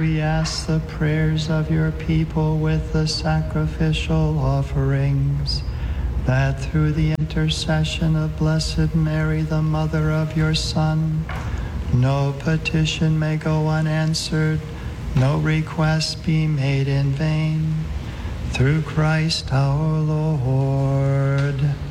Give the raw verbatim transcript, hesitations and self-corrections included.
we ask the prayers of your people with the sacrificial offerings, that through the intercession of Blessed Mary, the mother of your Son, no petition may go unanswered, no request be made in vain. Through Christ our Lord.